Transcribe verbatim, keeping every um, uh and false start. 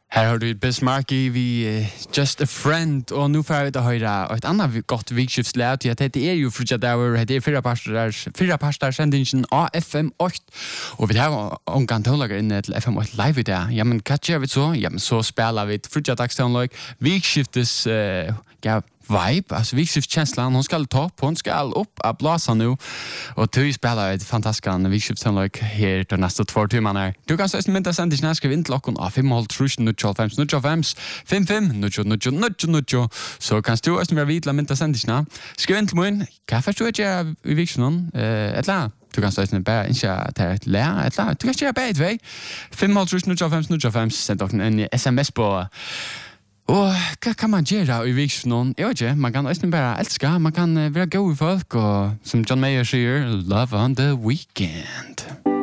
Her har du Bismarcky, vi uh, Just a Friend, og nå får vi til å høre et annet godt vikskiftslæt, at det er jo Frutja Dauer, det er fire parster sendingen av F M åtte, og vi har omgang tålager inne til F M åtte live i det. Ja, men hva gjør vi så? Ja, men så spiller vi Frutja Dagstånlag, vikskiftes uh, ja, vibe, alltså vikskiftskänslan, hon ska topp, hon ska upp att blåsa nu och du spelar ett fantastiskt vikskiftstonlag här de nästa två timmarna. Du kan säga att sen det nästa vind locken av fem håll truschen nu två fem nu två fem fem fem nu nu nu nu nu så kan du också mer vidla men det sen det snä. Skriv inte mun, kan förstå jag i vikskiften eh ettla. Du kan säga att bara inte ta ett lär ettla. Du kan göra bättre väg. fem håll truschen nu två fem nu två fem send dock en S M S på. Og hva kan man gjøre i vikskiften? Jeg vet ikke, man kan også bare elske, man kan være god i folk, og som John Mayer sier, love on the weekend.